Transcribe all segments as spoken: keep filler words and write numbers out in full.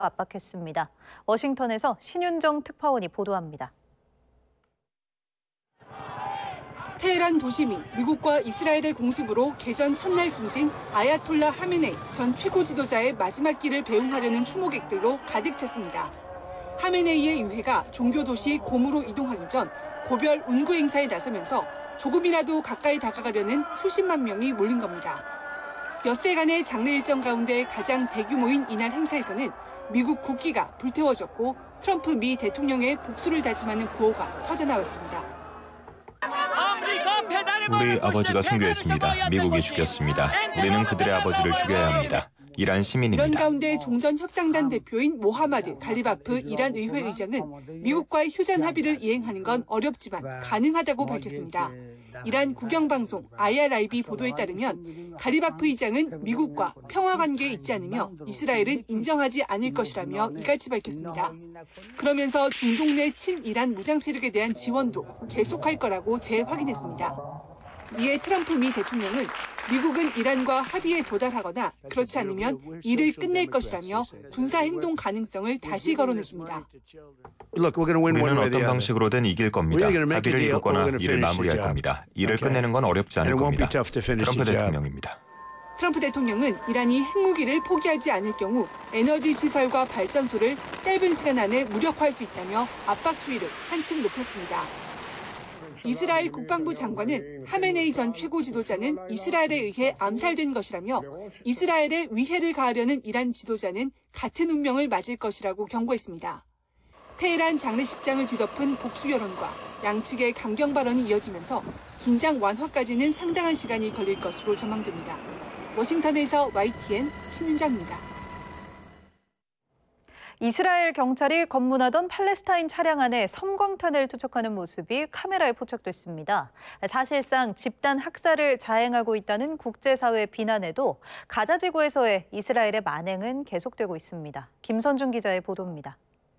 압박했습니다. 워싱턴에서 신윤정 특파원이 보도합니다. 테헤란 도심이 미국과 이스라엘의 공습으로 개전 첫날 숨진 아야톨라 하메네이 전 최고 지도자의 마지막 길을 배웅하려는 추모객들로 가득 찼습니다. 하메네이의 유해가 종교 도시 곰으로 이동하기 전 고별 운구 행사에 나서면서 조금이라도 가까이 다가가려는 수십만 명이 몰린 겁니다. 엿새간의 장례 일정 가운데 가장 대규모인 이날 행사에서는 미국 국기가 불태워졌고 트럼프 미 대통령의 복수를 다짐하는 구호가 터져나왔습니다. 우리 아버지가 순교했습니다. 미국이 죽였습니다. 우리는 그들의 아버지를 죽여야 합니다. 이란 시민입니다. 이런 가운데 종전협상단 대표인 모하마드 갈리바프 이란 의회 의장은 미국과의 휴전 합의를 이행하는 건 어렵지만 가능하다고 밝혔습니다. 이란 국영방송 아이알아이비 보도에 따르면 갈리바프 의장은 미국과 평화관계에 있지 않으며 이스라엘은 인정하지 않을 것이라며 이같이 밝혔습니다. 그러면서 중동 내 친이란 무장 세력에 대한 지원도 계속할 거라고 재확인했습니다. 이에 트럼프 미 대통령은 미국은 이란과 합의에 도달하거나 그렇지 않으면 일을 끝낼 것이라며 군사행동 가능성을 다시 거론했습니다. 우리는 어떤 방식으로든 이길 겁니다. 합의를 이루거나 일을 마무리할 겁니다. 일을 끝내는 건 어렵지 않을 겁니다. 트럼프 대통령입니다. 트럼프 대통령은 이란이 핵무기를 포기하지 않을 경우 에너지 시설과 발전소를 짧은 시간 안에 무력화할 수 있다며 압박 수위를 한층 높였습니다. 이스라엘 국방부 장관은 하메네이 전 최고 지도자는 이스라엘에 의해 암살된 것이라며 이스라엘에 위해를 가하려는 이란 지도자는 같은 운명을 맞을 것이라고 경고했습니다. 테헤란 장례식장을 뒤덮은 복수 여론과 양측의 강경 발언이 이어지면서 긴장 완화까지는 상당한 시간이 걸릴 것으로 전망됩니다. 워싱턴에서 와이티엔 신윤정입니다. 이스라엘 경찰이 검문하던 팔레스타인 차량 안에 섬광탄을 투척하는 모습이 카메라에 포착됐습니다. 사실상 집단 학살을 자행하고 있다는 국제사회 비난에도 가자 지구에서의 이스라엘의 만행은 계속되고 있습니다. 김선중 기자의 보도입니다.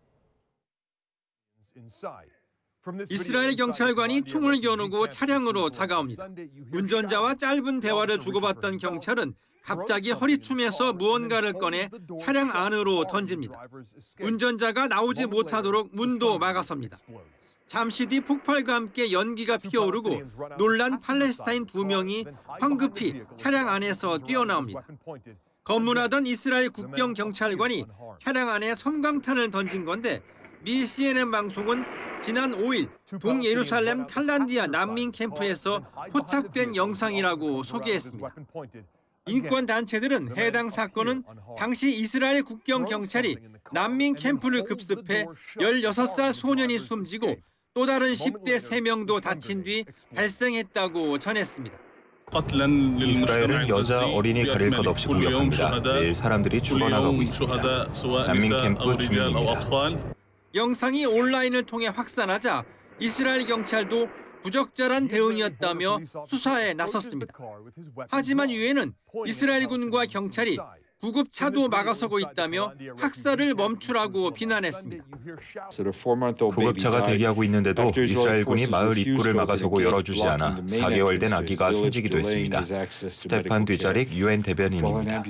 이스라엘 경찰관이 총을 겨누고 차량으로 다가옵니다. 운전자와 짧은 대화를 주고받던 경찰은 갑자기 허리춤에서 무언가를 꺼내 차량 안으로 던집니다. 운전자가 나오지 못하도록 문도 막아섭니다. 잠시 뒤 폭발과 함께 연기가 피어오르고 놀란 팔레스타인 두 명이 황급히 차량 안에서 뛰어나옵니다. 검문하던 이스라엘 국경 경찰관이 차량 안에 섬광탄을 던진 건데 미 씨엔엔 방송은 지난 오일 동예루살렘 칼란디아 난민 캠프에서 포착된 영상이라고 소개했습니다. 인권단체들은 해당 사건은 당시 이스라엘 국경 경찰이 난민 캠프를 급습해 열여섯 살 소년이 숨지고 또 다른 십 대 세 명도 다친 뒤 발생했다고 전했습니다. 이스라엘은 여자, 어린이 가릴 것 없이 공격합니다. 매일 사람들이 죽어나가고 있습니다. 난민 캠프 주민입니다. 영상이 온라인을 통해 확산하자 이스라엘 경찰도 부적절한 대응이었다며 수사에 나섰습니다. 하지만 유엔은 이스라엘군과 경찰이 구급차도 막아서고 있다며 학살을 멈추라고 비난했습니다. 구급차가 대기하고 있는데도 이스라엘군이 마을 입구를 막아서고 열어주지 않아 사 개월 된 아기가 숨지기도 했습니다. 스테판 듀자릭 유엔 대변인입니다.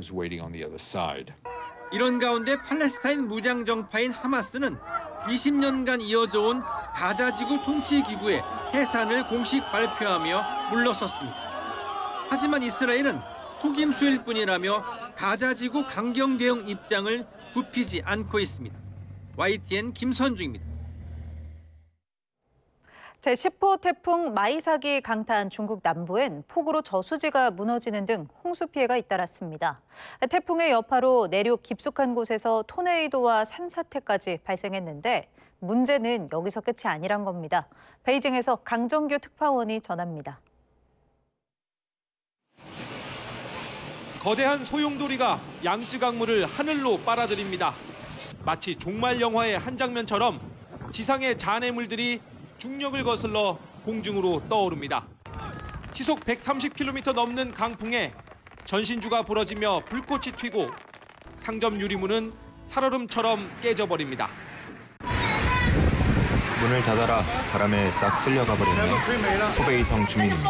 이런 가운데 팔레스타인 무장 정파인 하마스는 이십 년간 이어져 온 가자지구 통치기구의 해산을 공식 발표하며 물러섰습니다. 하지만 이스라엘은 속임수일 뿐이라며 가자지구 강경 대응 입장을 굽히지 않고 있습니다. 와이티엔 김선중입니다. 제십 호 태풍 마이삭이 강타한 중국 남부엔 폭우로 저수지가 무너지는 등 홍수 피해가 잇따랐습니다. 태풍의 여파로 내륙 깊숙한 곳에서 토네이도와 산사태까지 발생했는데 문제는 여기서 끝이 아니란 겁니다. 베이징에서 강정규 특파원이 전합니다. 거대한 소용돌이가 양쯔 강물을 하늘로 빨아들입니다. 마치 종말 영화의 한 장면처럼 지상의 잔해물들이 중력을 거슬러 공중으로 떠오릅니다. 시속 백삼십 킬로미터 넘는 강풍에 전신주가 부러지며 불꽃이 튀고 상점 유리문은 살얼음처럼 깨져버립니다. 문을 닫아라. 바람에 싹 쓸려가 버리는 후베이성 주민입니다.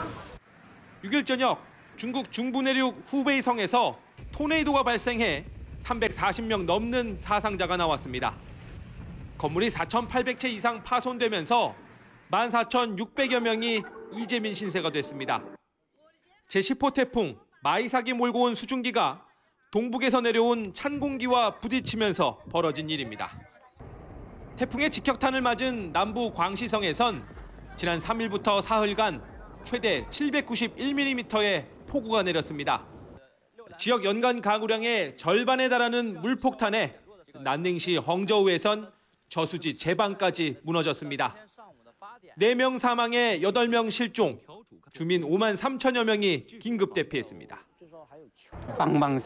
육 일 저녁 중국 중부 내륙 후베이성에서 토네이도가 발생해 삼백사십 명 넘는 사상자가 나왔습니다. 건물이 사천팔백 채 이상 파손되면서 만 사천육백여 명이 이재민 신세가 됐습니다. 제십 호 태풍 마이삭이 몰고 온 수증기가 동북에서 내려온 찬 공기와 부딪히면서 벌어진 일입니다. 태풍의 직격탄을 맞은 남부 광시성에선 지난 삼 일부터 사흘간 최대 칠백구십일 밀리미터의 폭우가 내렸습니다. 지역 연간 가구량의 절반에 달하는 물폭탄에 난닝시 헝저우에선 저수지 제방까지 무너졌습니다. 네 명 사망에 여덟 명 실종, 주민 오만 삼천여 명이 긴급 대피했습니다. 팡팡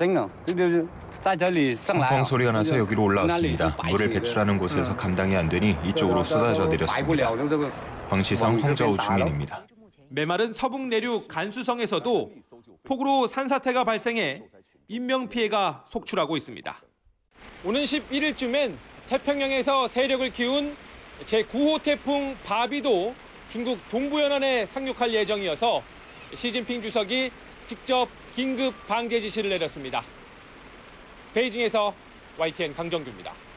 소리가 나서 여기로 올라왔습니다. 물을 배출하는 곳에서 감당이 안 되니 이쪽으로 쏟아져 내렸습니다. 광시성 헝저우 주민입니다. 메마른 서북 내륙 간수성에서도 폭우로 산사태가 발생해 인명피해가 속출하고 있습니다. 오는 십일 일쯤엔 태평양에서 세력을 키운 제구 호 태풍 바비도 중국 동부연안에 상륙할 예정이어서 시진핑 주석이 직접 긴급 방제 지시를 내렸습니다. 베이징에서 와이티엔 강정규입니다.